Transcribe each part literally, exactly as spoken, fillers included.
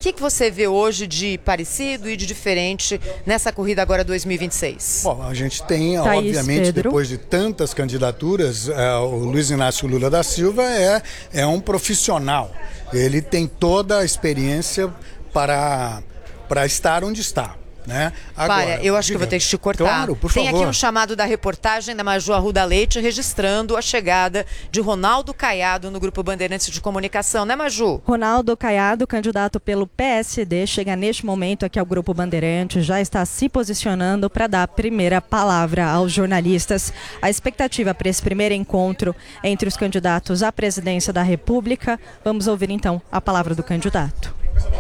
que, que você vê hoje de parecido e de diferente nessa corrida agora dois mil e vinte e seis? Bom, a gente tem, Thaís, obviamente, Pedro. depois de tantas candidaturas, é, o Luiz Inácio Lula da Silva é, é um profissional. Ele tem toda a experiência para, para estar onde está. Né? Agora, Para, eu acho diga. que eu vou ter que te cortar. Claro, por Tem favor. aqui um chamado da reportagem da Maju Arruda Leite registrando a chegada de Ronaldo Caiado no Grupo Bandeirantes de Comunicação, né, Maju? Ronaldo Caiado, candidato pelo P S D, chega neste momento aqui ao Grupo Bandeirantes, já está se posicionando para dar a primeira palavra aos jornalistas. A expectativa para esse primeiro encontro entre os candidatos à presidência da República. Vamos ouvir então a palavra do candidato.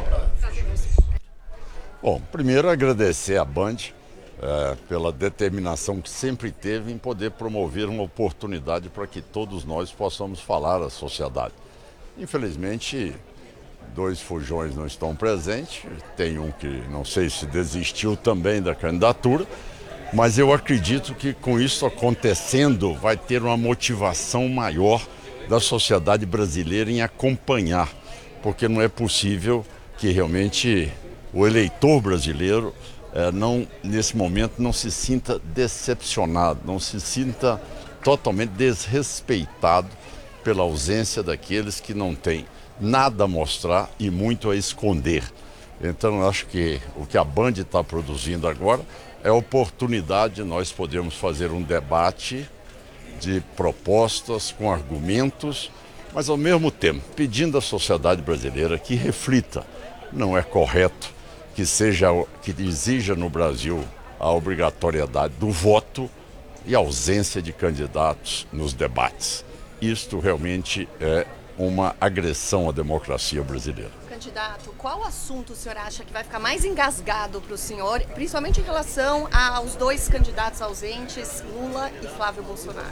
Bom, primeiro agradecer à Band é, pela determinação que sempre teve em poder promover uma oportunidade para que todos nós possamos falar à sociedade. Infelizmente, dois fujões não estão presentes, tem um que não sei se desistiu também da candidatura, mas eu acredito que com isso acontecendo vai ter uma motivação maior da sociedade brasileira em acompanhar, porque não é possível que realmente o eleitor brasileiro, eh, não, nesse momento, não se sinta decepcionado, não se sinta totalmente desrespeitado pela ausência daqueles que não têm nada a mostrar e muito a esconder. Então, eu acho que o que a Band está produzindo agora é a oportunidade de nós podermos fazer um debate de propostas com argumentos, mas, ao mesmo tempo, pedindo à sociedade brasileira que reflita. Não é correto que seja, que exija no Brasil a obrigatoriedade do voto e a ausência de candidatos nos debates. Isto realmente é uma agressão à democracia brasileira. Candidato, qual assunto o senhor acha que vai ficar mais engasgado para o senhor, principalmente em relação aos dois candidatos ausentes, Lula e Flávio Bolsonaro?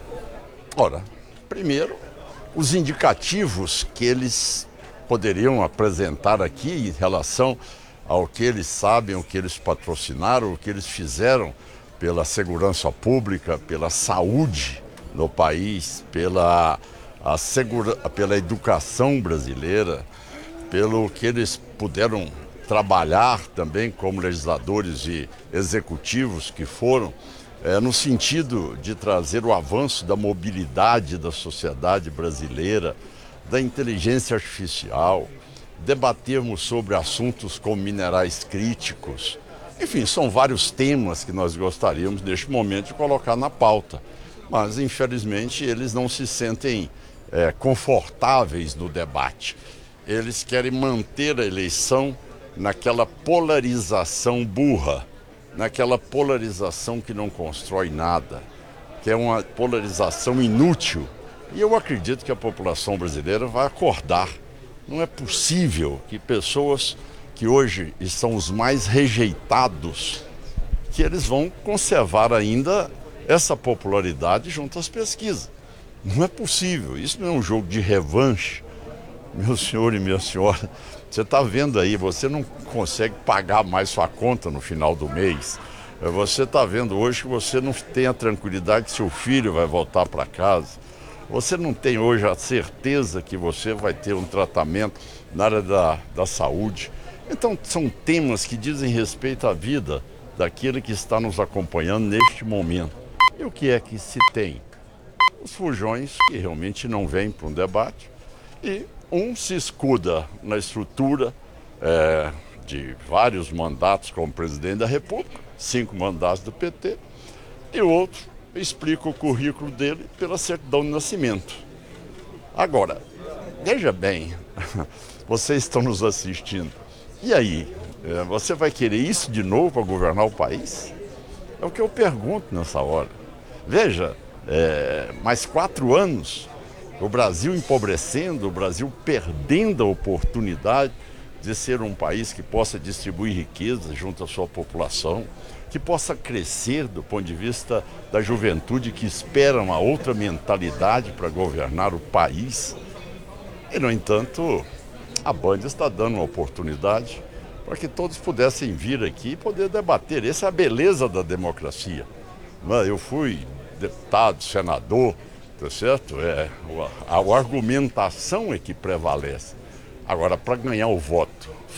Ora, primeiro, os indicativos que eles poderiam apresentar aqui em relação ao que eles sabem, o que eles patrocinaram, o que eles fizeram pela segurança pública, pela saúde no país, pela, a segura, pela educação brasileira, pelo que eles puderam trabalhar também como legisladores e executivos que foram, é, no sentido de trazer o avanço da mobilidade da sociedade brasileira, da inteligência artificial, debatermos sobre assuntos como minerais críticos. Enfim, são vários temas que nós gostaríamos neste momento de colocar na pauta. Mas, infelizmente, eles não se sentem é, confortáveis no debate. Eles querem manter a eleição naquela polarização burra, naquela polarização que não constrói nada, que é uma polarização inútil. E eu acredito que a população brasileira vai acordar. Não é possível que pessoas que hoje são os mais rejeitados, que eles vão conservar ainda essa popularidade junto às pesquisas. Não é possível, isso não é um jogo de revanche. Meu senhor e minha senhora, você está vendo aí, você não consegue pagar mais sua conta no final do mês. Você está vendo hoje que você não tem a tranquilidade que seu filho vai voltar para casa. Você não tem hoje a certeza que você vai ter um tratamento na área da, da saúde. Então, são temas que dizem respeito à vida daquele que está nos acompanhando neste momento. E o que é que se tem? Os fujões que realmente não vêm para um debate e um se escuda na estrutura é, de vários mandatos como presidente da República, cinco mandatos do P T, e o outro explica o currículo dele pela certidão de nascimento. Agora, veja bem, vocês estão nos assistindo. E aí, você vai querer isso de novo para governar o país? É o que eu pergunto nessa hora. Veja, é, mais quatro anos, o Brasil empobrecendo, o Brasil perdendo a oportunidade de ser um país que possa distribuir riqueza junto à sua população, que possa crescer do ponto de vista da juventude que espera uma outra mentalidade para governar o país. E, no entanto, a Band está dando uma oportunidade para que todos pudessem vir aqui e poder debater. Essa é a beleza da democracia. Eu fui deputado, senador, tá certo? É, a, a argumentação é que prevalece. Agora, para ganhar o voto